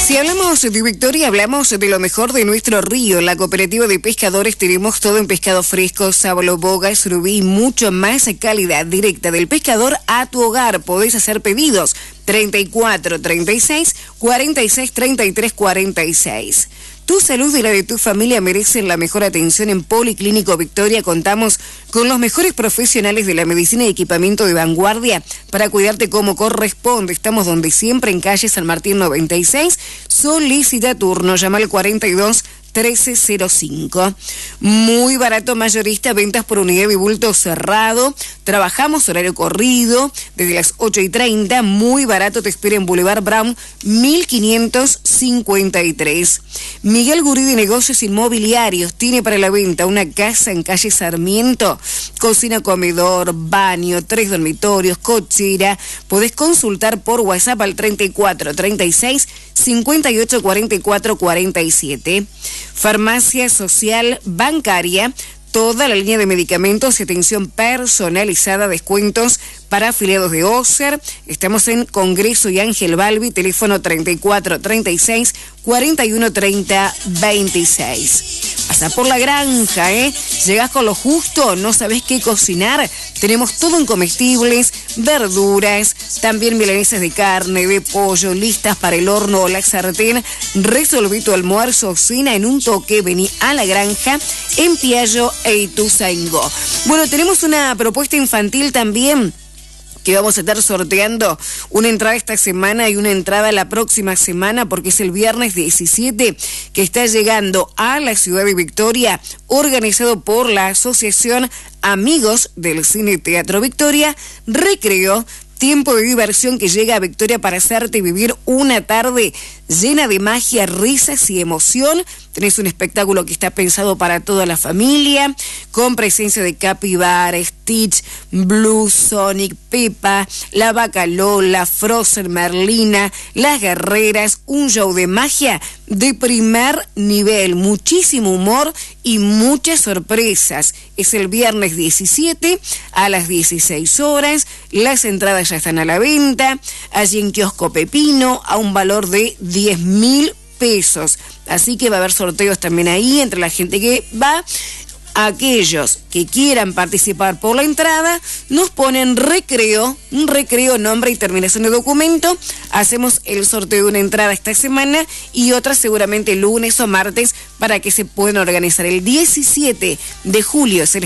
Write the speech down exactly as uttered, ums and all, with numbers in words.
Si hablamos de Victoria, hablamos de lo mejor de nuestro río. En la cooperativa de pescadores tenemos todo en pescado fresco, sábalo, boga, surubí y mucho más calidad directa del pescador a tu hogar. Podés hacer pedidos treinta y cuatro, treinta y seis, cuarenta y seis, treinta y tres, cuarenta y seis. Tu salud y la de tu familia merecen la mejor atención en Policlínico Victoria. Contamos con los mejores profesionales de la medicina y equipamiento de vanguardia para cuidarte como corresponde. Estamos donde siempre, en calle San Martín noventa y seis. Solicita turno, llama al cuarenta y dos, trece cero cinco. Muy barato mayorista, ventas por unidad y bulto cerrado. Trabajamos horario corrido desde las ocho y treinta. Muy barato, te espera en Boulevard Brown mil quinientos cincuenta y tres. Miguel Guridi Negocios Inmobiliarios tiene para la venta una casa en calle Sarmiento, cocina, comedor, baño, tres dormitorios, cochera. Podés consultar por WhatsApp al treinta y cuatro, treinta y seis, cincuenta y ocho, cuarenta y cuatro, cuarenta y siete. Farmacia Social Bancaria, toda la línea de medicamentos y atención personalizada, descuentos para afiliados de Ocer. Estamos en Congreso y Ángel Balbi, teléfono treinta y cuatro, treinta y seis, cuarenta y uno, treinta, veintiséis. Pasa por la granja, ¿eh? Llegás con lo justo, no sabés qué cocinar. Tenemos todo en comestibles, verduras, también milanesas de carne, de pollo, listas para el horno o la sartén. Resolví tu almuerzo o cena en un toque. Vení a la granja en Piaggio e Ituzaingó. Bueno, tenemos una propuesta infantil también, que vamos a estar sorteando una entrada esta semana y una entrada la próxima semana, porque es el viernes diecisiete que está llegando a la ciudad de Victoria, organizado por la Asociación Amigos del Cine Teatro Victoria. Recreo, tiempo de diversión que llega a Victoria para hacerte vivir una tarde llena de magia, risas y emoción. Tenés un espectáculo que está pensado para toda la familia, con presencia de Capibara, Stitch, Blue, Sonic, Peppa, la Vaca Lola, Frozen, Merlina, las Guerreras. Un show de magia de primer nivel, muchísimo humor y muchas sorpresas. Es el viernes diecisiete a las dieciséis horas. Las entradas ya están a la venta, allí en Kiosco Pepino, a un valor de diez mil pesos. Así que va a haber sorteos también ahí entre la gente que va. Aquellos que quieran participar por la entrada, nos ponen recreo, un recreo, nombre y terminación de documento. Hacemos el sorteo de una entrada esta semana y otra seguramente lunes o martes, para que se puedan organizar. El diecisiete de julio se